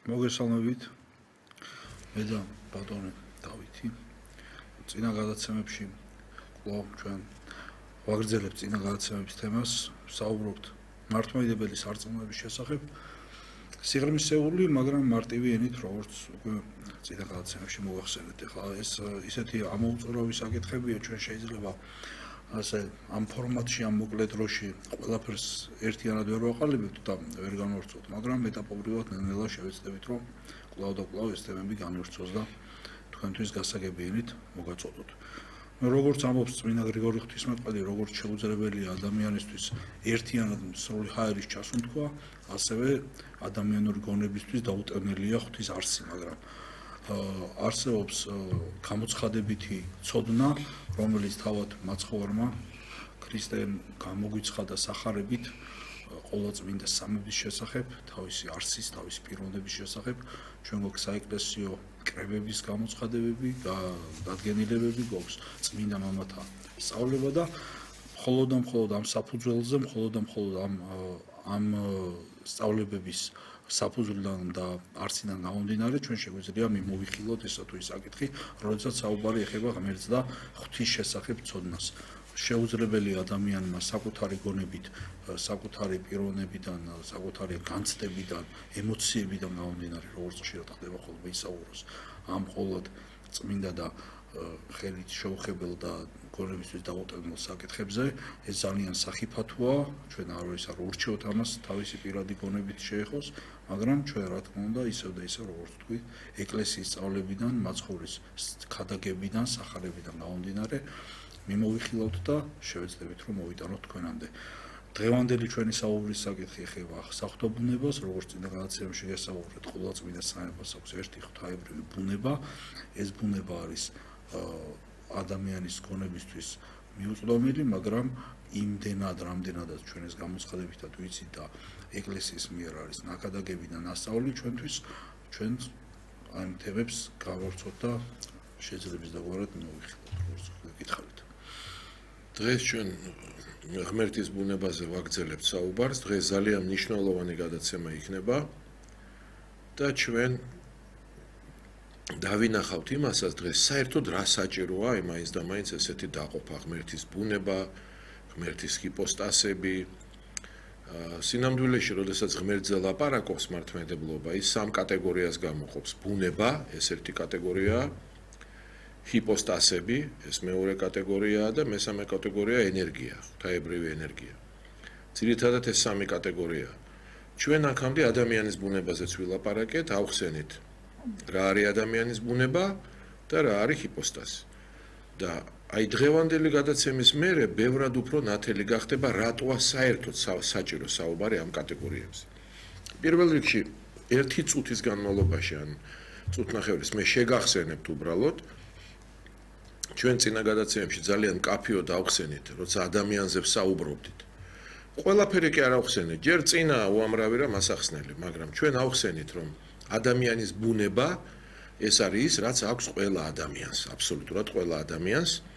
მოგესალმებით. მე და ბატონი დავითი. წინა გადაცემებში კვლავ ჩვენ ვაგრძელებთ წინა გადაცემების თემას, საუბრობთ მართლმადიდებელი სარწმუნოების შესახებ. სიღრმისეული, მაგრამ მარტივი ენით, როგორც უკვე წინა გადაცემებში მოგახსენეთ. ეხლა ეს ისეთი ამოუწურავი საკითხებია, ჩვენ შეიძლება ასე ამ ფორმატში, ამ მოკლე დროში ყველაფერს ერთიანად ვერ ვაყალიბებთ და ვერ განვავრცობთ, მაგრამ მეტაპობრივად ნელ-ნელა შევეცდებით, რომ კვლავ და კვლავ ეს თემები განვივრცოს და თქვენთვის გასაგებიანით მოგაწოდოთ. როგორც ამბობს წმინდა გრიგორი ღვთისმეტყველი, როგორც შეუძლებელია ადამიანისთვის ერთიანად სრული ჰაერის ჩასუნთქვა, ასევე ადამიანური გონებისთვის დაუტანელია ღვთის არსი, მაგრამ არსებობს გამოცხადებითი ცოდნა, რომელიც თავად მაცხოვარმა ქრისტემ გამოგვიცხადა სახარებით ყოვლადწმინდა სამების შესახებ, თავისი არსის, თავისი პიროვნების შესახებ, ჩვენ გვაქვს საეკლესიო კრებების გამოცხადებები, დადგენილებები, გვაქვს წმინდა მამათა სწავლება და მხოლოდ ამ საფუძველზე, მხოლოდ ამ სწავლებების საფუძვლიდან და არსიდან გამომდინარე, ჩვენ შეგვიძლია მიმოვიხილოთ ესა თუ ის საკითხი, როდესაც საუბარი ეხება ღმერთს და ღვთის შესახებ ცოდნას. შეუძლებელი ადამიანმა საკუთარი გონებით, საკუთარი პიროვნებიდან, საკუთარი განცდებიდან, ემოციებიდან გამომდინარე, როგორც ხშირად ხდება ხოლმე ისაუბროს ამ ყოვლად წმინდა და ხელით შეუხებელ და გონებისთვის დაუტანებელ საკითხებზე, ეს ძალიან სახიფათოა, ჩვენ არ ვიცით რომ ურჩევთ ამას თავისი პირადი გონებით შეეხოს, მაგრამ ჩვენ რა თქმა უნდა ისევ და ისევ როგორც თქვი, ეკლესიის სწავლებიდან, მაცხოვრის ქადაგებიდან, სახარებიდან გამომდინარე მიმოვიხილავთ და შევეცდებით რომ მოვიტანოთ თქვენამდე. დღევანდელი ჩვენი საუბრის საკითხი ეხება საღვთო ბუნებას, როგორც წინა გადაცემებში გასაუბრეთ, ყოვლადწმინდა სამებას აქვს ერთი ღვთაებრივი ბუნება. ეს ბუნება არის ადამიანის გონებისთვის მიუწვდომელი, მაგრამ იმდენად, რამდენადაც ჩვენ ეს გამოცხადებითად ვიცით და ეკლესიის მიერ არის ნაკადაგები და ნასწავლი ჩვენთვის, ჩვენ ამ თემებს გავავრცოთ და შეძლებს დაგვარად მოვიხილოთ, როგორც გითხარით. დღეს ჩვენ ღმერთის ბუნებაზე ვაგრძელებთ საუბარს. დღეს ძალიან მნიშვნელოვანი გადაცემა იქნება და ჩვენ დავინახავთ იმასაც დღეს საერთოდ რა საჭიროა მაინც და მაინც ესეთი დაყოფა ღმერთის ბუნება, ღმერთის ჰიპოსტასები. სინამდვილეში, როდესაც ღმერთზე ლაპარაკობს მართლმადიდებლობა, ის სამ კატეგორიას გამოყოფს. ბუნება, ეს ერთი კატეგორიაა, ჰიპოსტასები, ეს მეორე კატეგორიაა და მესამე კატეგორია ენერგია, ღვთაებრივი ენერგია. ძირითადად ეს სამი კატეგორიაა. ჩვენ აქამდე ადამიანის ბუნებაზეც ვილაპარაკეთ, ავხსენით რა არის ადამიანის ბუნება და რა არის ჰიპოსტასი. და აი დღევანდელი გადაცემის მერე ბევრად უფრო ნათელი გახდება რატოა საერთოდ საჭირო საუბარი ამ კატეგორიებზე. პირველ რიგში ერთი წუთის განმავლობაში ან წუთნახევრის მე შეგახსენებთ უბრალოდ ჩვენ წინა გადაცემებში ძალიან კაფეოდ ავხსენით, როცა ადამიანზე ვსაუბრობდით. ყველაფერი კი არ ავხსენეთ, ჯერ წინა უამრავი რამ ასახსნელი, მაგრამ ჩვენ ავხსენით, რომ ადამიანის ბუნება ეს არის ის, რაც აქვს ყველა ადამიანს, აბსოლუტურად ყველა ადამიანს